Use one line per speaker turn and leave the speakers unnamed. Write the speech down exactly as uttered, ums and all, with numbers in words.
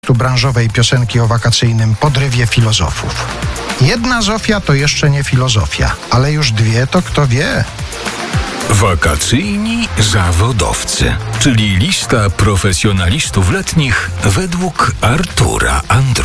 Tu branżowej piosenki o wakacyjnym podrywie filozofów. Jedna Zofia to jeszcze nie filozofia, ale już dwie to kto wie.
Wakacyjni zawodowcy, czyli lista profesjonalistów letnich według Artura Andrusa.